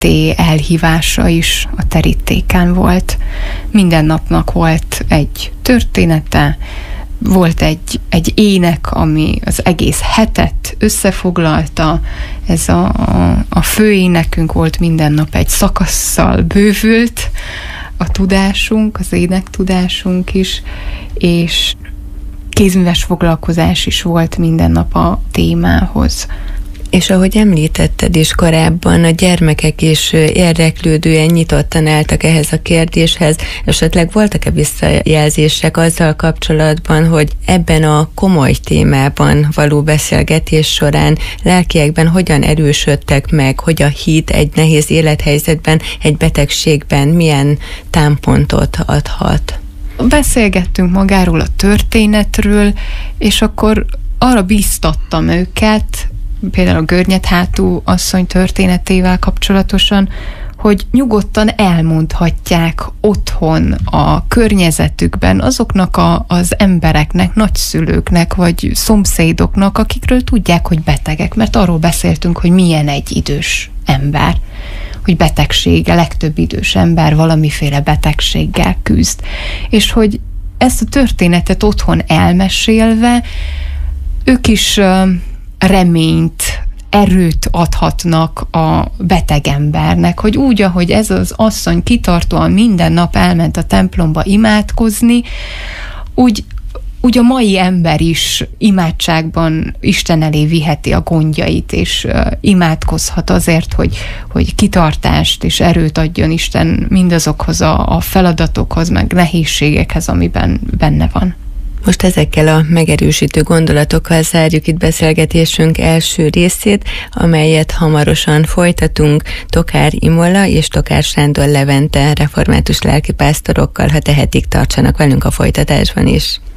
elhívása is a terítéken volt. Minden napnak volt egy története, volt egy ének, ami az egész hetet összefoglalta. Ez a főénekünk volt, minden nap egy szakasszal bővült a tudásunk, az énektudásunk is, és kézműves foglalkozás is volt minden nap a témához. És ahogy említetted is korábban, a gyermekek is érdeklődően nyitottan álltak ehhez a kérdéshez. Esetleg voltak-e visszajelzések azzal kapcsolatban, hogy ebben a komoly témában való beszélgetés során lelkiekben hogyan erősödtek meg, hogy a hit egy nehéz élethelyzetben, egy betegségben milyen támpontot adhat? Beszélgettünk magáról a történetről, és akkor arra bíztattam őket, például a görnyedhátú asszony történetével kapcsolatosan, hogy nyugodtan elmondhatják otthon, a környezetükben azoknak az embereknek, nagyszülőknek, vagy szomszédoknak, akikről tudják, hogy betegek, mert arról beszéltünk, hogy milyen egy idős ember, hogy betegsége, legtöbb idős ember valamiféle betegséggel küzd. És hogy ezt a történetet otthon elmesélve, ők is reményt, erőt adhatnak a beteg embernek, hogy úgy, ahogy ez az asszony kitartóan minden nap elment a templomba imádkozni, úgy a mai ember is imádságban Isten elé viheti a gondjait, és imádkozhat azért, hogy kitartást és erőt adjon Isten mindazokhoz a feladatokhoz, meg nehézségekhez, amiben benne van. Most ezekkel a megerősítő gondolatokkal zárjuk itt beszélgetésünk első részét, amelyet hamarosan folytatunk Tokár Imola és Tokár Sándor Levente református lelkipásztorokkal. Ha tehetik, tartsanak velünk a folytatásban is.